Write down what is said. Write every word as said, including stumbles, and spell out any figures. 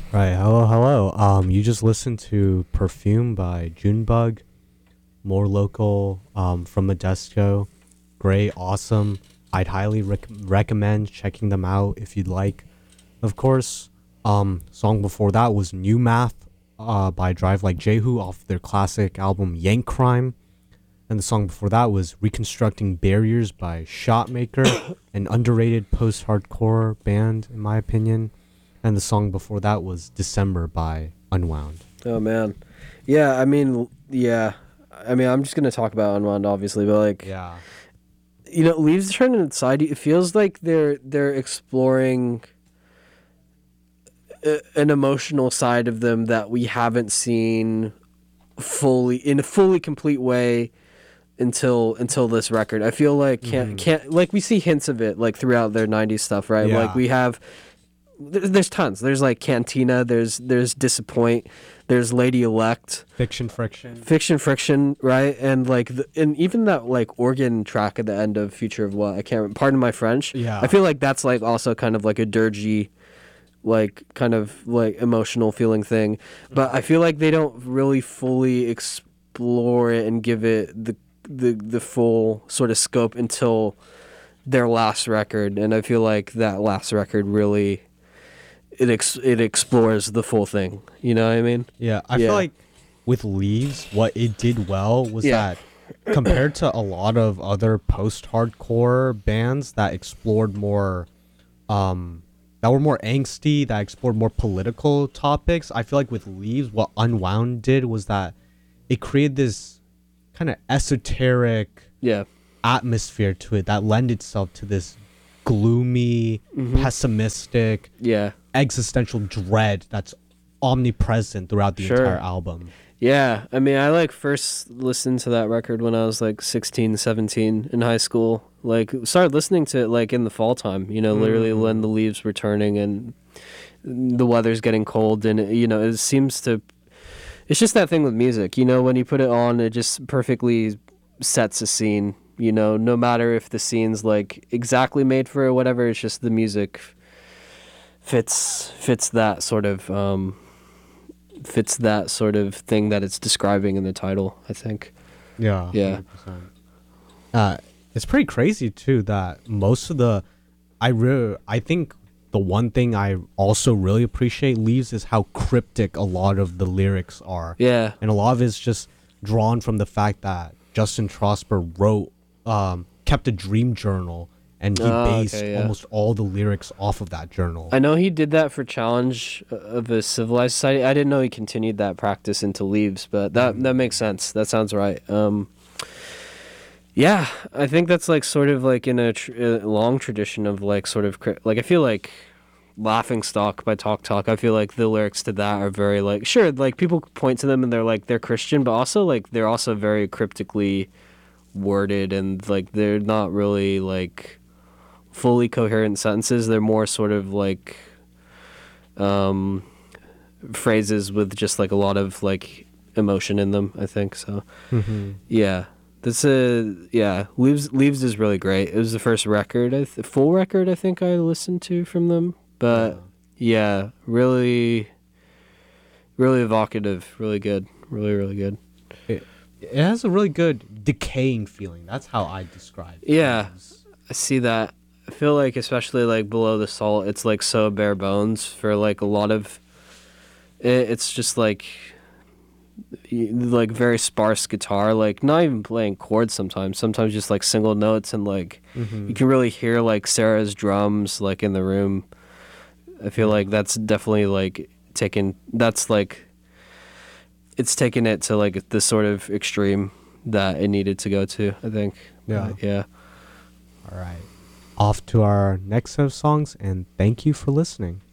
Right. Hello, hello. Um, you just listened to Perfume by Junebug, more local, um, from Modesto. Great, awesome. I'd highly rec- recommend checking them out if you'd like. Of course, um, song before that was New Math, uh, by Drive Like Jehu off their classic album Yank Crime. And the song before that was Reconstructing Barriers by Shotmaker, an underrated post-hardcore band, in my opinion. And the song before that was December by Unwound. Oh man, yeah. I mean, yeah. I mean, I'm just gonna talk about Unwound, obviously, but like, Yeah. you know, Leaves Turning Inside. It feels like they're they're exploring a, an emotional side of them that we haven't seen fully in a fully complete way until until this record. I feel like can't Mhm. can't like we see hints of it like throughout their nineties stuff, right? Yeah. Like we have there- there's tons. There's like Cantina, there's there's Disappoint, there's Lady Elect, Fiction Friction. Fiction Friction, right? And like the, and even that like organ track at the end of Future of What? I can't remember. Pardon my French. Yeah. I feel like that's like also kind of like a dirgy like kind of like emotional feeling thing. But I feel like they don't really fully explore it and give it the the the full sort of scope until their last record, and I feel like that last record really it ex- it explores the full thing. You know what I mean? Yeah. I Yeah. feel like with Leaves, what it did well was Yeah. that compared to a lot of other post-hardcore bands that explored more, um, that were more angsty, that explored more political topics, I feel like with Leaves, what Unwound did was that it created this kind of esoteric Yeah. atmosphere to it that lend itself to this gloomy, pessimistic, Yeah. existential dread that's omnipresent throughout the Sure. entire album. Yeah. I mean, I like first listened to that record when I was like sixteen, seventeen in high school. Like started listening to it like in the fall time, you know, literally when the leaves were turning and the weather's getting cold, and you know, it seems to it's just that thing with music, you know, when you put it on, it just perfectly sets a scene, you know, no matter if the scene's like exactly made for it or whatever, it's just the music fits fits that sort of um fits that sort of thing that it's describing in the title, I think. Yeah. Yeah. one hundred percent. Uh, it's pretty crazy too that most of the, I really, I think the one thing I also really appreciate Leaves is how cryptic a lot of the lyrics are. Yeah. And a lot of it's just drawn from the fact that Justin Trosper wrote, um, kept a dream journal, and he Oh, okay, based yeah. almost all the lyrics off of that journal. I know he did that for Challenge of a Civilized Society. I didn't know he continued that practice into Leaves, but that that makes sense. That sounds right. Um, yeah, I think that's like sort of like in a, tr- a long tradition of like sort of cri- like I feel like Laughing Stock by Talk Talk. I feel like the lyrics to that are very like sure like people point to them and they're like they're Christian, but also like they're also very cryptically worded, and like they're not really like fully coherent sentences. They're more sort of like um, phrases with just like a lot of like emotion in them, I think. So Mm-hmm. yeah, that's a yeah. Leaves Leaves is really great. It was the first record, I th- full record I think I listened to from them. But yeah, really, really evocative, really good, really really good. It, it has a really good decaying feeling. That's how I describe it. Yeah, I see that. I feel like especially like Below the Salt, it's like so bare bones for like a lot of it, it's just like y- like very sparse guitar, like not even playing chords sometimes. Sometimes just like single notes, and like Mm-hmm. you can really hear like Sarah's drums like in the room. I feel like that's definitely like taken that's like it's taken it to like the sort of extreme that it needed to go to, I think. Yeah. But, yeah. All right. Off to our next set of songs, and thank you for listening.